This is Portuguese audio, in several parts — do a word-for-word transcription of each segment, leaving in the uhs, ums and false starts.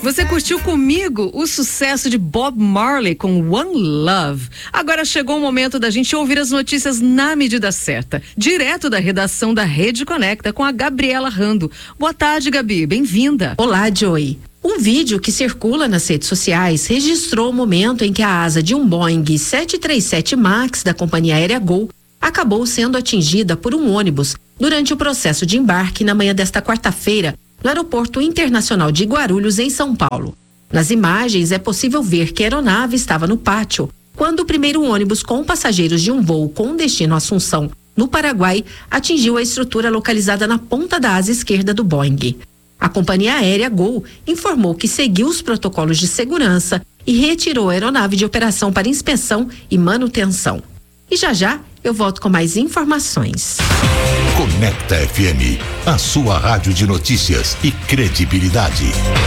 Você curtiu comigo o sucesso de Bob Marley com One Love? Agora chegou o momento da gente ouvir as notícias na medida certa, direto da redação da Rede Conecta com a Gabriela Rando. Boa tarde, Gabi, bem-vinda. Olá, Joey. Um vídeo que circula nas redes sociais registrou o momento em que a asa de um Boeing sete três sete Max da companhia aérea Gol acabou sendo atingida por um ônibus durante o processo de embarque na manhã desta quarta-feira no Aeroporto Internacional de Guarulhos, em São Paulo. Nas imagens é possível ver que a aeronave estava no pátio quando o primeiro ônibus com passageiros de um voo com destino Assunção, no Paraguai, atingiu a estrutura localizada na ponta da asa esquerda do Boeing. A companhia aérea Gol informou que seguiu os protocolos de segurança e retirou a aeronave de operação para inspeção e manutenção. E já já eu volto com mais informações. Conecta F M, a sua rádio de notícias e credibilidade.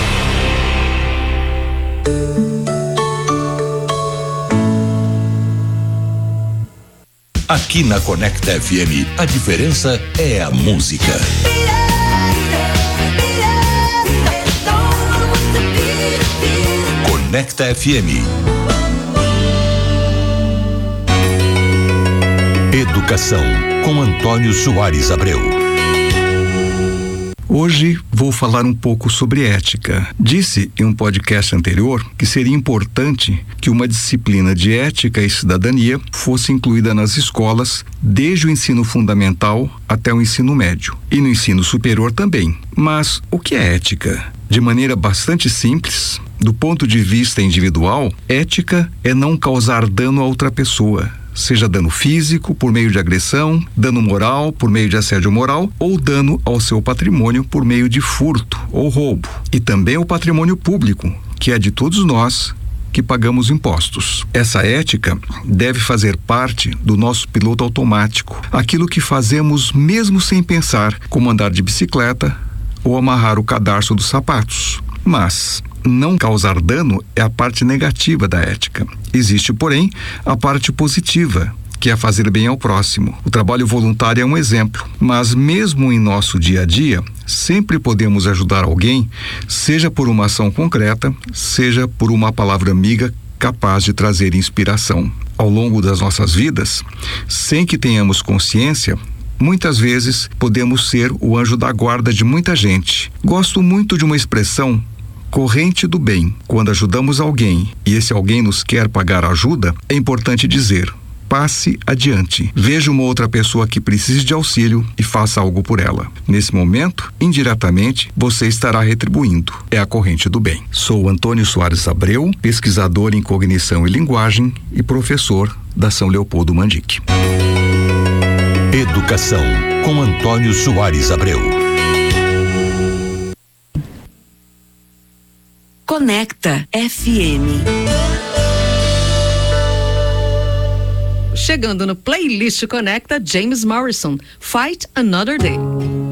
Aqui na Conecta F M, a diferença é a música. Conecta F M. Educação, com Antônio Soares Abreu. Hoje vou falar um pouco sobre ética. Disse em um podcast anterior que seria importante que uma disciplina de ética e cidadania fosse incluída nas escolas desde o ensino fundamental até o ensino médio e no ensino superior também. Mas o que é ética? De maneira bastante simples, do ponto de vista individual, ética é não causar dano a outra pessoa, seja dano físico por meio de agressão, dano moral por meio de assédio moral ou dano ao seu patrimônio por meio de furto ou roubo. E também o patrimônio público, que é de todos nós que pagamos impostos. Essa ética deve fazer parte do nosso piloto automático, aquilo que fazemos mesmo sem pensar, como andar de bicicleta ou amarrar o cadarço dos sapatos. Mas não causar dano é a parte negativa da ética. Existe, porém, a parte positiva, que é fazer bem ao próximo. O trabalho voluntário é um exemplo, mas mesmo em nosso dia a dia, sempre podemos ajudar alguém, seja por uma ação concreta, seja por uma palavra amiga capaz de trazer inspiração. Ao longo das nossas vidas, sem que tenhamos consciência, muitas vezes podemos ser o anjo da guarda de muita gente. Gosto muito de uma expressão, corrente do bem. Quando ajudamos alguém e esse alguém nos quer pagar ajuda, é importante dizer: passe adiante. Veja uma outra pessoa que precise de auxílio e faça algo por ela. Nesse momento, indiretamente, você estará retribuindo. É a corrente do bem. Sou Antônio Soares Abreu, pesquisador em cognição e linguagem e professor da São Leopoldo Mandique. Educação, com Antônio Soares Abreu. Conecta F M. Chegando no Playlist Conecta, James Morrison, Fight Another Day.